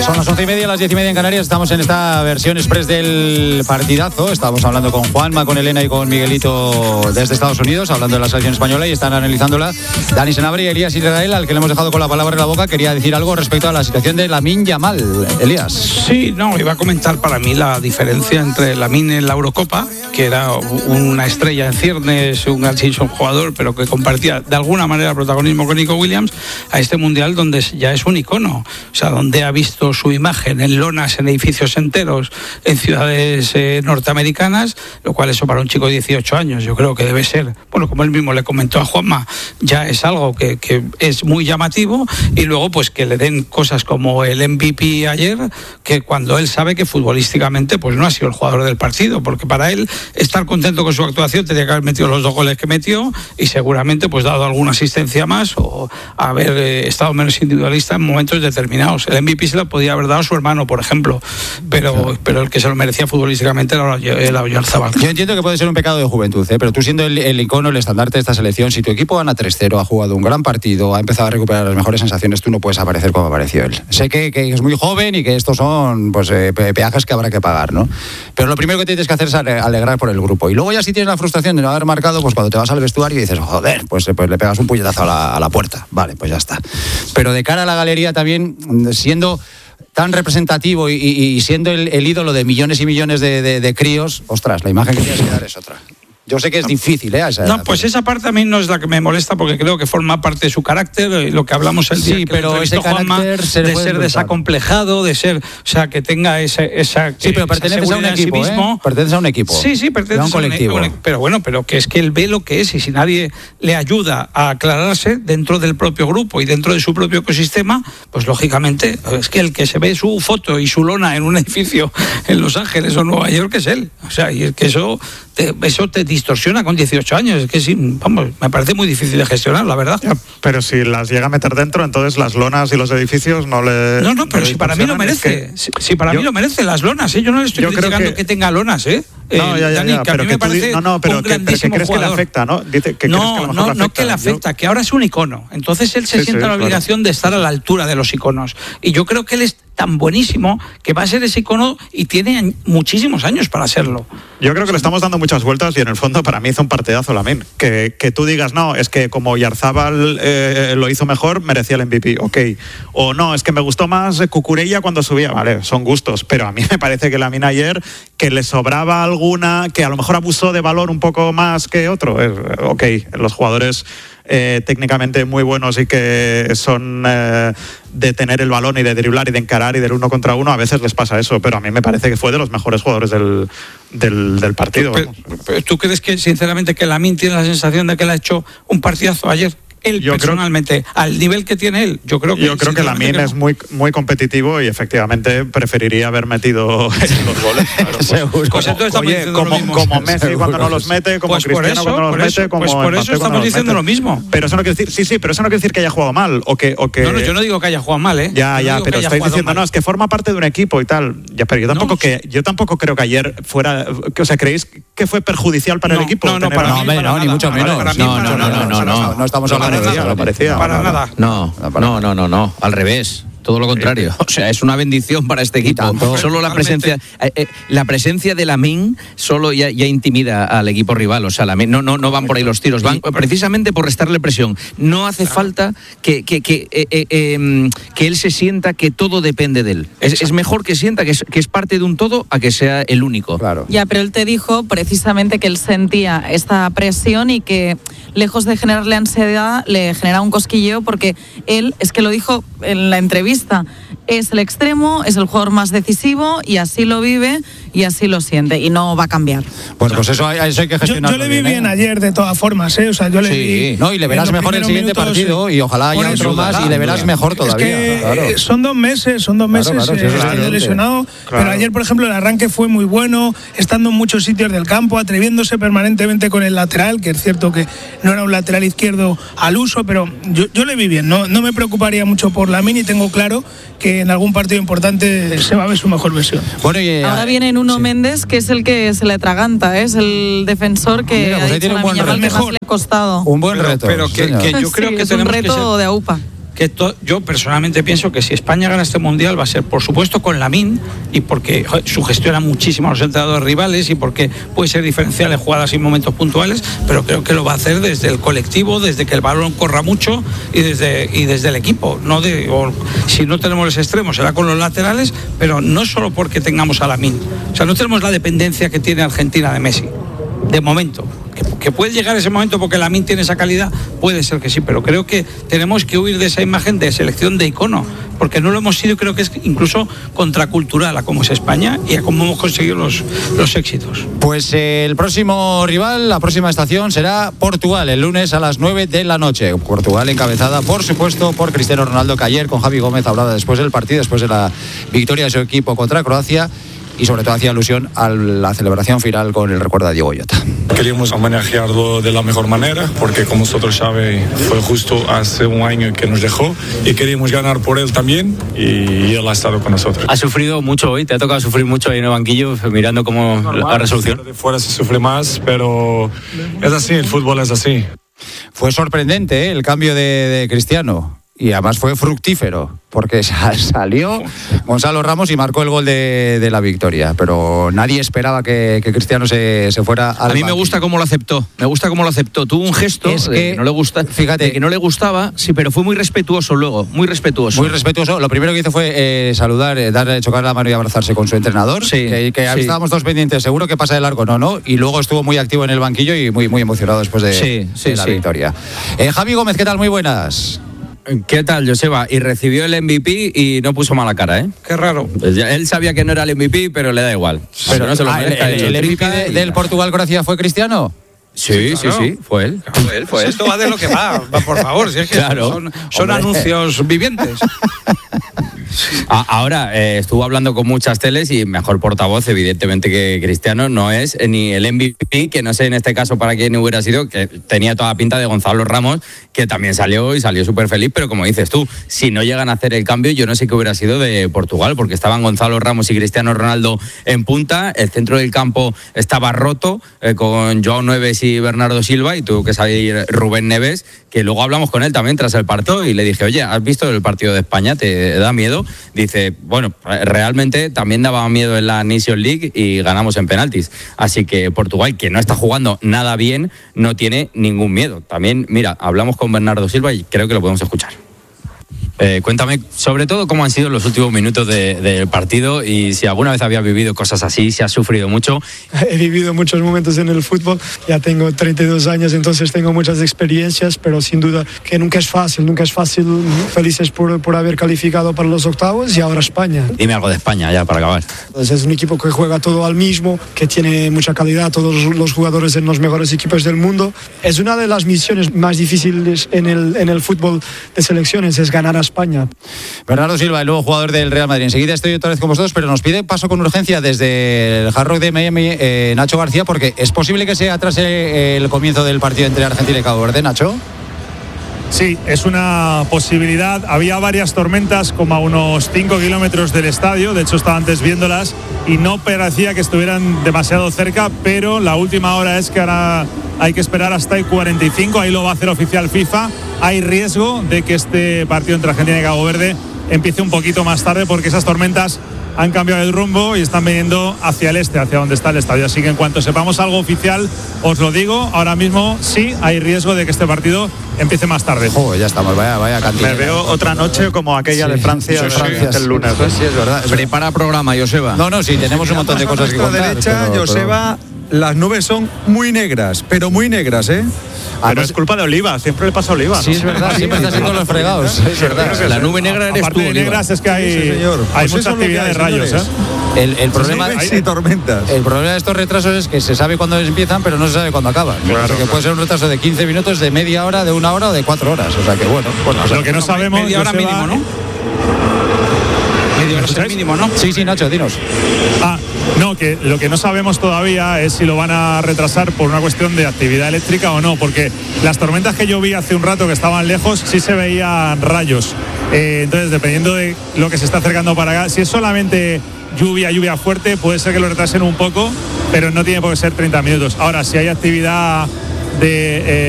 Son las 11:30, las 10:30 en Canarias. Estamos en esta versión express del partidazo. Estamos hablando con Juanma, con Elena y con Miguelito desde Estados Unidos, hablando de la selección española, y están analizándola Dani Sanabria y Elías Israel, al que le hemos dejado con la palabra en la boca. Quería decir algo respecto a la situación de Lamine Yamal. Elías. Sí, no, iba a comentar para mí la diferencia entre Lamine en la Eurocopa, que era una estrella en ciernes, un grandísimo jugador, pero que compartía de alguna manera protagonismo con Nico Williams, a este mundial donde ya es un icono, o sea, donde ha visto su imagen en lonas, en edificios enteros, en ciudades norteamericanas, lo cual eso para un chico de 18 años yo creo que debe ser, bueno, como él mismo le comentó a Juanma, ya es algo que es muy llamativo. Y luego pues que le den cosas como el MVP ayer, que cuando él sabe que futbolísticamente pues no ha sido el jugador del partido, porque para él estar contento con su actuación tenía que haber metido los 2 goles que metió y seguramente pues dado alguna asistencia más o haber estado menos individualista en momentos determinados. El MVP se lo podía haber dado a su hermano, por ejemplo, pero el que se lo merecía futbolísticamente era el Oyarzabal. Yo entiendo que puede ser un pecado de juventud, pero tú siendo el icono, el estandarte de esta selección, si tu equipo gana 3-0, ha jugado un gran partido, ha empezado a recuperar las mejores sensaciones, tú no puedes aparecer como apareció él. Sé que es muy joven y que estos son pues peajes que habrá que pagar, ¿no? Pero lo primero que tienes que hacer es alegrar por el grupo. Y luego ya si tienes la frustración de no haber marcado, pues cuando te vas al vestuario y dices, joder, pues le pegas un puñetazo a la puerta. Vale, pues ya está. Pero de cara a la galería también, siendo tan representativo y siendo el ídolo de millones y millones de críos, ostras, la imagen que tienes que dar es otra. Yo sé que es difícil, ¿eh? No, pues esa parte a mí no es la que me molesta, porque creo que forma parte de su carácter, lo que hablamos el día sí, que pero ese Juanma, carácter de ser desacomplejado, de ser, o sea, que tenga esa sí, pero perteneces a un equipo, sí mismo. Perteneces a un equipo. Sí, perteneces a un colectivo. Pero bueno, pero que es que él ve lo que es, y si nadie le ayuda a aclararse dentro del propio grupo y dentro de su propio ecosistema, pues lógicamente es que el que se ve su foto y su lona en un edificio en Los Ángeles o Nueva York es él. O sea, y es que eso te distorsiona con 18 años. Es que sí, vamos, me parece muy difícil de gestionar, la verdad. Ya, pero si las llega a meter dentro, entonces las lonas y los edificios no le... No, pero si para mí lo merece. Si para mí lo merece, las lonas, ¿eh? Yo no le estoy criticando que tenga lonas, ¿eh? No, Dani, que a mí me parece un grandísimo crees jugador. Que le afecta, ¿no? Dice que no que le afecta, que ahora es un icono. Entonces él se siente la obligación de estar a la altura de los iconos. Y yo creo que él es tan buenísimo que va a ser ese icono y tiene muchísimos años para serlo. Yo creo que le estamos dando muchas vueltas y en el fondo para mí hizo un partidazo Lamine. Que tú digas, no, es que como Oyarzabal lo hizo mejor, merecía el MVP, ok. O no, es que me gustó más Cucurella cuando subía, vale, son gustos, pero a mí me parece que Lamine ayer, que le sobraba alguna, que a lo mejor abusó de valor un poco más que otro, ok, los jugadores técnicamente muy buenos y que son de tener el balón y de driblar y de encarar y del 1 contra 1, a veces les pasa eso, pero a mí me parece que fue de los mejores jugadores del partido. Pero ¿tú crees que sinceramente que Lamine tiene la sensación de que le ha hecho un partidazo ayer? Él personalmente, al nivel que tiene él, yo creo que Lamine es muy, muy competitivo y efectivamente preferiría haber metido los goles. Claro, pues entonces como Messi cuando no los mete, como Cristiano cuando no los mete, como por eso estamos diciendo lo mismo. Pero eso no quiere decir, pero eso no quiere decir que haya jugado mal o que... No, yo no digo que haya jugado mal, ¿eh? Ya, pero estáis diciendo, no, es que forma parte de un equipo y tal. Ya, pero yo tampoco creo que ayer fuera... O sea, ¿creéis que fue perjudicial para el equipo? No, ni mucho menos. No estamos hablando para nada. No, al revés. Todo lo contrario. O sea, es una bendición para este equipo. Solo la presencia de Lamine solo ya intimida al equipo rival. O sea, no van por ahí los tiros, van precisamente por restarle presión. No hace falta que él se sienta que todo depende de él. Es mejor que sienta que es parte de un todo a que sea el único. Claro. Ya, pero él te dijo precisamente que él sentía esta presión y que lejos de generarle ansiedad, le genera un cosquilleo, porque él, es que lo dijo en la entrevista, es el extremo, es el jugador más decisivo y así lo vive y así lo siente y no va a cambiar. Bueno, pues eso hay que gestionarlo. Yo le vi bien ayer de todas formas, ¿eh? O sea, yo le vi... No, y le verás mejor el siguiente partido y ojalá haya otro más y le verás mejor todavía. Es que son 2 meses, lesionado, pero ayer, por ejemplo, el arranque fue muy bueno, estando en muchos sitios del campo, atreviéndose permanentemente con el lateral, que es cierto que no era un lateral izquierdo al uso, pero yo le vi bien, no me preocuparía mucho por Lamine y tengo claro que en algún partido importante se va a ver su mejor versión. Bueno, ahora viene Nuno Méndez, que es el que se le atraganta, es el defensor que mira, pues ha dicho tiene un buen reto. que más le ha costado. Un buen reto. Pero que yo creo que es tenemos un reto de AUPA. que yo personalmente pienso que si España gana este Mundial va a ser, por supuesto, con Lamine, y porque sugestiona muchísimo a los entrenadores rivales y porque puede ser diferencial en jugadas y momentos puntuales, pero creo que lo va a hacer desde el colectivo, desde que el balón corra mucho y desde el equipo. Si no tenemos los extremos, será con los laterales, pero no solo porque tengamos a Lamine. O sea, no tenemos la dependencia que tiene Argentina de Messi, de momento. Que puede llegar ese momento porque Lamine tiene esa calidad, puede ser que sí, pero creo que tenemos que huir de esa imagen de selección de icono, porque no lo hemos sido, y creo que es incluso contracultural a cómo es España y a cómo hemos conseguido los éxitos. Pues el próximo rival, la próxima estación será Portugal, el lunes a las 9 de la noche. Portugal encabezada, por supuesto, por Cristiano Ronaldo, que ayer con Javi Gómez hablaba después del partido, después de la victoria de su equipo contra Croacia, y sobre todo hacía alusión a la celebración final con el recuerdo de Diogo Jota. Queríamos homenajearlo de la mejor manera, porque como vosotros sabéis, fue justo hace un año que nos dejó y queríamos ganar por él también, y él ha estado con nosotros. ¿Has sufrido mucho hoy? ¿Te ha tocado sufrir mucho ahí en el banquillo mirando cómo la resolución? De fuera se sufre más, pero es así, el fútbol es así. Fue sorprendente, el cambio de Cristiano. Y además fue fructífero, porque salió Gonzalo Ramos y marcó el gol de la victoria. Pero nadie esperaba que Cristiano se fuera al A mí me gusta cómo lo aceptó. Tuvo un gesto que no le gusta, fíjate, que no le gustaba, sí, pero fue muy respetuoso luego, muy respetuoso. Muy respetuoso. Lo primero que hizo fue saludar, chocar la mano y abrazarse con su entrenador. Sí, que estábamos todos pendientes, seguro que pasa de largo, no. Y luego estuvo muy activo en el banquillo y muy emocionado después de la victoria. Javi Gómez, ¿qué tal? Muy buenas. ¿Qué tal, Joseba? Y recibió el MVP y no puso mala cara, ¿eh? Qué raro. Él sabía que no era el MVP, pero le da igual. Pero no se lo merezca. ¿El MVP del Portugal-Croacia fue Cristiano? Sí, fue él. Pues esto va de lo que va, por favor, si es que claro, son anuncios vivientes. Ahora, estuvo hablando con muchas teles y mejor portavoz, evidentemente, que Cristiano no es ni el MVP, que no sé en este caso para quién hubiera sido, que tenía toda pinta de Gonzalo Ramos, que también salió súper feliz, pero como dices tú, si no llegan a hacer el cambio, yo no sé qué hubiera sido de Portugal, porque estaban Gonzalo Ramos y Cristiano Ronaldo en punta, el centro del campo estaba roto, con Joao Neves y Bernardo Silva, y tuvo que salir Rubén Neves, que luego hablamos con él también tras el partido y le dije, oye, ¿has visto el partido de España? ¿Te da miedo? Dice, bueno, realmente también daba miedo en la Nations League y ganamos en penaltis. Así que Portugal, que no está jugando nada bien, no tiene ningún miedo. También, mira, hablamos con Bernardo Silva y creo que lo podemos escuchar. Cuéntame sobre todo cómo han sido los últimos minutos del partido y si alguna vez habías vivido cosas así, si has sufrido mucho. He vivido muchos momentos en el fútbol, ya tengo 32 años, entonces tengo muchas experiencias, pero sin duda que nunca es fácil, felices por haber calificado para los octavos y ahora España. Dime algo de España ya para acabar. Entonces es un equipo que juega todo al mismo, que tiene mucha calidad, todos los jugadores en los mejores equipos del mundo. Es una de las misiones más difíciles en el fútbol de selecciones, es ganar a España. Bernardo Silva, el nuevo jugador del Real Madrid. Enseguida estoy otra vez con vosotros, pero nos pide paso con urgencia desde el Hard Rock de Miami, Nacho García, porque es posible que se atrase el comienzo del partido entre Argentina y Cabo Verde, Nacho. Sí, es una posibilidad. Había varias tormentas como a unos 5 kilómetros del estadio, de hecho estaba antes viéndolas y no parecía que estuvieran demasiado cerca, pero la última hora es que ahora hay que esperar hasta el 45, ahí lo va a hacer oficial FIFA. Hay riesgo de que este partido entre Argentina y Cabo Verde empiece un poquito más tarde porque esas tormentas han cambiado el rumbo y están viniendo hacia el este, hacia donde está el estadio. Así que en cuanto sepamos algo oficial, os lo digo. Ahora mismo sí hay riesgo de que este partido empiece más tarde. Ya estamos, vaya cantidad. Me veo otra noche como aquella de Francia, el lunes. Sí, es verdad. Prepara programa, Joseba. No, sí, tenemos un montón de cosas que contar. A la derecha, Joseba, las nubes son muy negras, pero muy negras, ¿eh? Pero es culpa de Oliva, siempre le pasa a Oliva, ¿no? Sí, es verdad, siempre está haciendo los fregados. Es verdad. La nube negra eres aparte tú, de negras es que hay Pues mucha actividad de rayos, El problema y tormentas. El problema de estos retrasos es que se sabe cuándo empiezan, pero no se sabe cuándo acaban. Claro, que puede ser un retraso de 15 minutos, de media hora, de 1 hora o de 4 horas. O sea que bueno. Lo que no sabemos, media hora mínimo, ¿no? Media hora es el mínimo, ¿no? Sí, Nacho, dinos. No, que lo que no sabemos todavía es si lo van a retrasar por una cuestión de actividad eléctrica o no, porque las tormentas que yo vi hace un rato que estaban lejos sí se veían rayos. Entonces, dependiendo de lo que se está acercando para acá, si es solamente lluvia fuerte, puede ser que lo retrasen un poco, pero no tiene por qué ser 30 minutos. Ahora, si hay actividad de